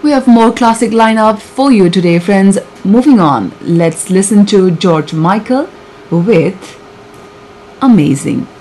We have more classic lineup for you today, friends. Moving on, let's listen to George Michael with Amazing.